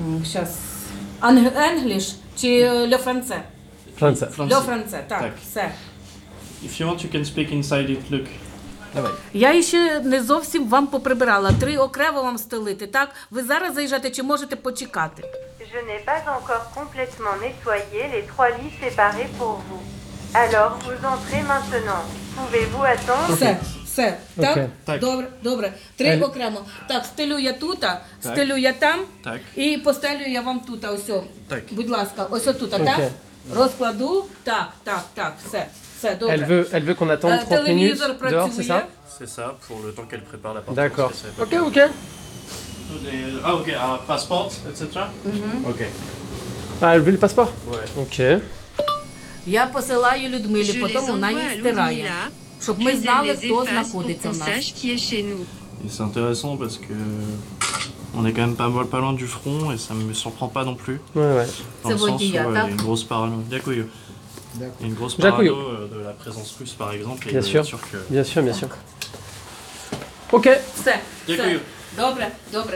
Щас. English чи le français? Français. Le français, так, все. If you want, you can speak inside it. Look. Давай. Я ще не зовсім вам поприбирала. 3 окремо вам стелити, так? Ви зараз заїжджаєте чи можете почекати? Je n'ai pas encore complètement nettoyé les 3 lits séparés pour vous. Alors, vous entrez maintenant. Pouvez-vous attendre? Все. Так? Окей. Так. Добре. 3 окремо. Так, стелю я тут, стелю я там. Так. І постелю я вам тут, ось. Так. Будь ласка, ось тут, так? Розкладу. Так, все, добре. Elle veut qu'on attende 30 minutes Телевізор dehors, c'est ça? C'est ça, pour le temps qu'elle prépare l'appartement. D'accord. parce que ça va Ok. Ah, ok. Passport, etc. Ok. Ah, elle veut le passeport? Ouais. Ok. Я посилаю Людмилі, Je les потім вона envoie їх à стирає. Ludmilla, Щоб puis ми elle знали, les хто efface pour знаходиться qu'on в нас. sache qui est chez nous. Et c'est intéressant parce que on est quand même pas loin du front et ça me surprend pas non plus. Ouais. Dans le sens où водія, il y так? a une grosse parano. Дякую. Il y a une grosse Дякую. parano de la présence russe par exemple. Et Bien de sûr. être sûr que... Bien sûr. Ok. Все. Дякую. Добре.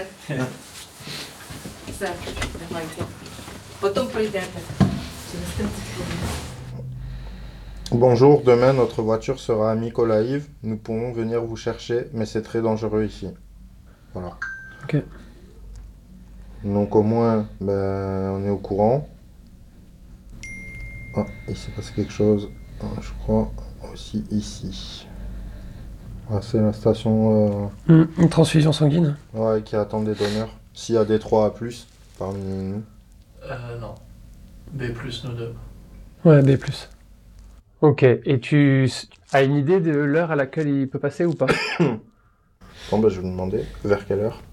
Все, давайте. Потім прийдете. Через 30 хвилин. Bonjour, demain notre voiture sera à Mykolaïv. Nous pourrons venir vous chercher, mais c'est très dangereux ici. Voilà. Ok. Donc au moins, on est au courant. Ah, il s'est passé quelque chose, je crois, aussi ici. Ah, c'est la station Une transfusion sanguine. qui attend des donneurs. S'il y a des 3 à plus parmi nous. Non. B+, nous deux. Ouais, B+. Ok. Et tu as une idée de l'heure à laquelle il peut passer ou pas? Bon, je vais vous demander vers quelle heure.